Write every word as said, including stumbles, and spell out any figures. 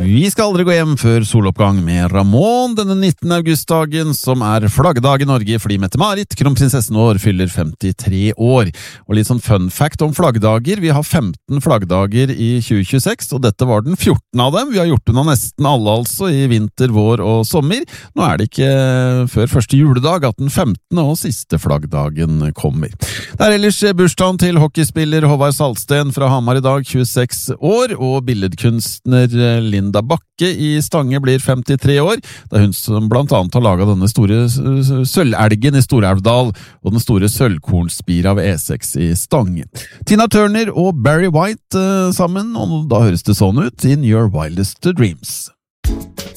Vi skal aldri gå hjem før soloppgang med Ramón denne nittende augustdagen, som er flaggdag i Norge fordi Mette-Marit, kronprinsessen vår, fyller femtitre år. Og litt sånn fun fact om flaggdager, vi har femten flaggdager i tjue tjueseks, og dette var den fjortende av dem. Vi har gjort unna nesten alle altså i vinter, vår og sommer. Nå er det ikke før første juledag at den femtende og siste flaggdagen kommer. Det er ellers bursdagen til hockeyspiller Håvard Saltsten fra Hamar i dag, tjueseks år, og billedkunstner Linda Bakke i Stange blir femtitre år. Det er hun som blant annet har laget denne store sølvelgen i Storelvdal og den store sølvkornspira ved E seks i Stange. Tina Turner og Barry White uh, sammen, og da høres det sånn ut, In Your Wildest Dreams.